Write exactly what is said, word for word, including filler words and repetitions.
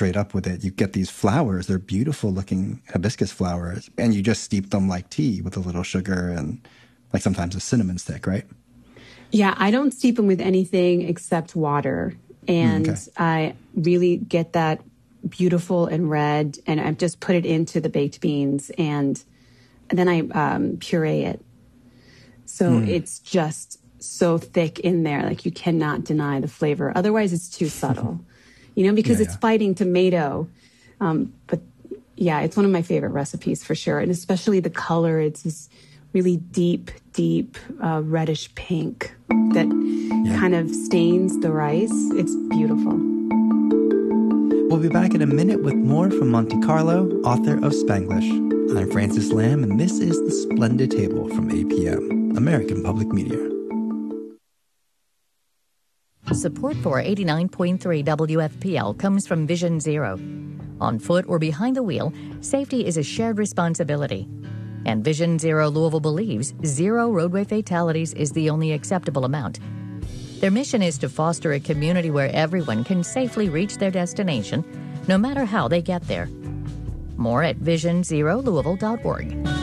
straight up with it. You get these flowers. They're beautiful looking hibiscus flowers. And you just steep them like tea with a little sugar and like sometimes a cinnamon stick, right? Yeah, I don't steep them with anything except water. And mm, okay. I really get that beautiful and red, and I just put it into the baked beans, and, and then I um, puree it. So mm. it's just so thick in there, like you cannot deny the flavor. Otherwise, it's too subtle, you know, because yeah, it's yeah. fighting tomato. Um, but yeah, it's one of my favorite recipes for sure, and especially the color. It's this really deep, deep uh, reddish pink that yeah. kind of stains the rice. It's beautiful. We'll be back in a minute with more from Monte Carlo, author of Spanglish. I'm Francis Lamb, and this is The Splendid Table from A P M, American Public Media. Support for eighty-nine point three W F P L comes from Vision Zero. On foot or behind the wheel, safety is a shared responsibility. And Vision Zero Louisville believes zero roadway fatalities is the only acceptable amount. Their mission is to foster a community where everyone can safely reach their destination, no matter how they get there. More at vision zero louisville dot org.